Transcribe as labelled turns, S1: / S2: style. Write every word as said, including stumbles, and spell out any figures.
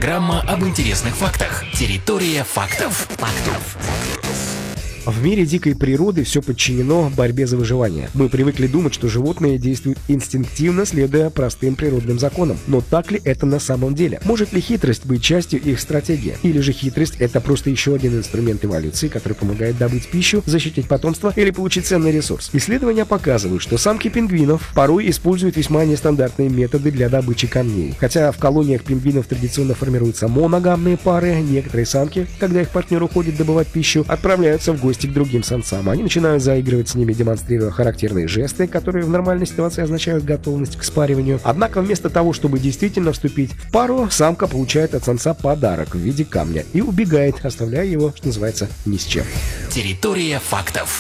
S1: Программа об интересных фактах. Территория фактов. Фактов.
S2: В мире дикой природы все подчинено борьбе за выживание. Мы привыкли думать, что животные действуют инстинктивно, следуя простым природным законам. Но так ли это на самом деле? Может ли хитрость быть частью их стратегии? Или же хитрость — это просто еще один инструмент эволюции, который помогает добыть пищу, защитить потомство или получить ценный ресурс? Исследования показывают, что самки пингвинов порой используют весьма нестандартные методы для добычи камней. Хотя в колониях пингвинов традиционно формируются моногамные пары, некоторые самки, когда их партнер уходит добывать пищу, отправляются в гости к другим самцам. Они начинают заигрывать с ними, демонстрируя характерные жесты, которые в нормальной ситуации означают готовность к спариванию. Однако вместо того, чтобы действительно вступить в пару, самка получает от самца подарок в виде камня и убегает, оставляя его, что называется, ни с чем.
S1: Территория фактов.